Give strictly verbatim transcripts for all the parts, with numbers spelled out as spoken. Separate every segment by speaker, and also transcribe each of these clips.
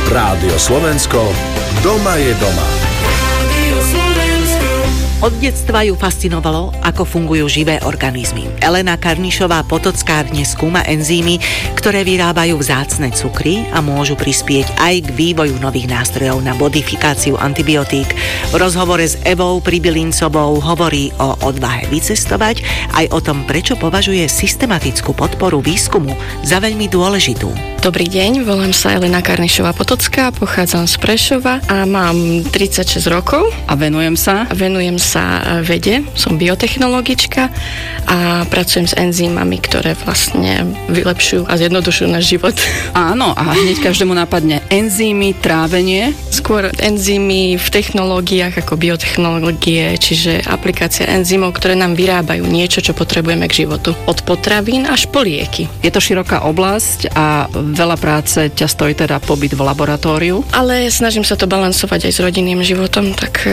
Speaker 1: Rádio Slovensko, doma je doma.
Speaker 2: Od detstva ju fascinovalo, ako fungujú živé organizmy. Elena Karnišová-Potocká dnes skúma enzymy, ktoré vyrábajú vzácne cukry a môžu prispieť aj k vývoju nových nástrojov na modifikáciu antibiotík. V rozhovore s Evou Pribylincovou hovorí o odvahe vycestovať, aj o tom, prečo považuje systematickú podporu výskumu za veľmi dôležitú.
Speaker 3: Dobrý deň, volám sa Elena Karnišová-Potocká, pochádzam z Prešova a mám tridsaťšesť rokov.
Speaker 4: A venujem sa?
Speaker 3: Venujem sa vede, som biotechnologička a pracujem s enzymami, ktoré vlastne vylepšujú a zjednodušujú náš život.
Speaker 4: Áno, a hneď každému napadne enzymy, trávenie.
Speaker 3: Skôr enzymy v technológiách ako biotechnológie, čiže aplikácia enzymov, ktoré nám vyrábajú niečo, čo potrebujeme k životu. Od potravín až po lieky.
Speaker 4: Je to široká oblasť a veľa práce ťa stojí teda pobyt v laboratóriu.
Speaker 3: Ale snažím sa to balansovať aj s rodinným životom, tak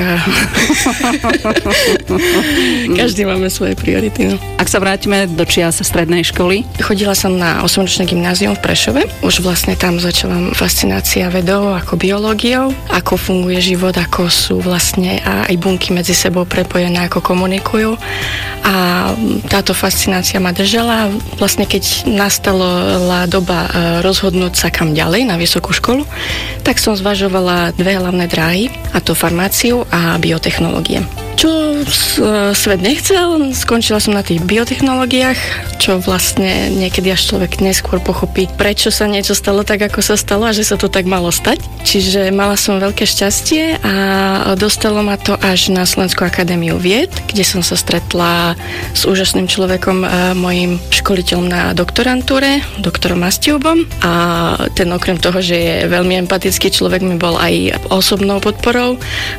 Speaker 3: každý máme svoje priority. No.
Speaker 4: Ak sa vrátime do čias strednej školy.
Speaker 3: Chodila som na osemročné gymnázium v Prešove. Už vlastne tam začala fascinácia vedou ako biológiou, ako funguje život, ako sú vlastne aj bunky medzi sebou prepojené, ako komunikujú. A táto fascinácia ma držala. Vlastne keď nastala doba rozhodnúť sa kam ďalej na vysokú školu, tak som zvažovala dve hlavné dráhy, a to farmáciu a biotechnológie. Čo svet nechcel, skončila som na tých biotechnológiách, čo vlastne niekedy až človek neskôr pochopí, prečo sa niečo stalo tak, ako sa stalo a že sa to tak malo stať. Čiže mala som veľké šťastie a dostalo ma to až na Slovenskú akadémiu vied, kde som sa stretla s úžasným človekom, mojím školiteľom na doktorantúre, doktorom Mastiubom, a ten okrem toho, že je veľmi empatický človek, mi bol aj osobnou podporou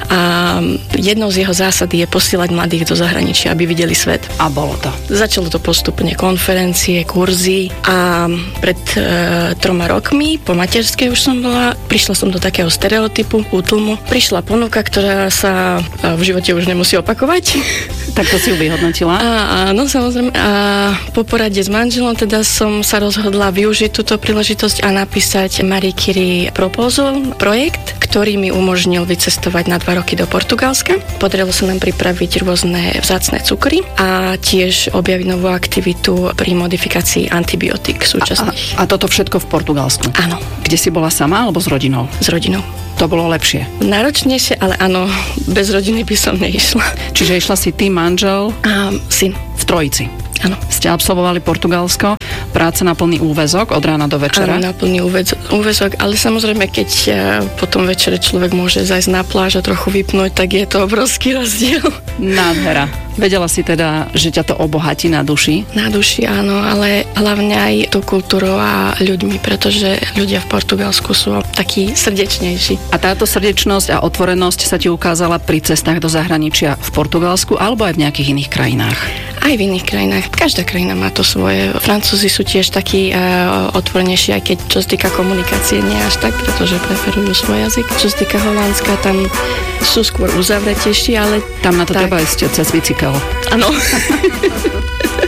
Speaker 3: a jednou z jeho zásad je posielať mladých do zahraničia, aby videli svet.
Speaker 4: A bolo to.
Speaker 3: Začalo to postupne, konferencie, kurzy a pred e, troma rokmi, po materskej už som bola, prišla som do takého stereotypu, útlmu. Prišla ponuka, ktorá sa v živote už nemusí opakovať.
Speaker 4: Tak to si ju vyhodnotila?
Speaker 3: A, áno, samozrejme. A po porade s manželom teda som sa rozhodla využiť túto príležitosť a napísať Marie Curie proposal, projekt, ktorý mi umožnil vycestovať na dva roky do Portugalska. Podarilo sa nám pripraviť rôzne vzácne cukry a tiež objaviť novú aktivitu pri modifikácii antibiotík súčasných.
Speaker 4: A, a, a toto všetko v Portugalsku?
Speaker 3: Áno.
Speaker 4: Kde si bola sama alebo s rodinou?
Speaker 3: S rodinou.
Speaker 4: To bolo lepšie?
Speaker 3: Náročnejšie, ale áno, bez rodiny by som neišla.
Speaker 4: Čiže išla si ty, manžel?
Speaker 3: A syn.
Speaker 4: V trojici?
Speaker 3: Áno.
Speaker 4: Ste absolvovali Portugalsko, práca na plný úväzok od rána do večera?
Speaker 3: Áno, na plný úväzok, ale samozrejme, keď potom večere človek môže zajsť na pláž a trochu vypnúť, tak je to obrovský rozdiel.
Speaker 4: Nádhera. Vedela si teda, že ťa to obohatí na duši?
Speaker 3: Na duši, áno, ale hlavne aj tú kultúrou a ľuďmi, pretože ľudia v Portugalsku sú takí srdečnejší.
Speaker 4: A táto srdečnosť a otvorenosť sa ti ukázala pri cestách do zahraničia v Portugalsku alebo aj v nejakých iných krajinách?
Speaker 3: Aj v iných krajinách. Každá krajina má to svoje. Francúzi sú tiež takí uh, otvorenejší, aj keď čo sa týka komunikácie nie až tak, pretože preferujú svoj jazyk. Čo sa týka Holandska, tam sú skôr uzavretejší, ale
Speaker 4: tam na to
Speaker 3: tak...
Speaker 4: treba ísť cez bicykel.
Speaker 3: Áno.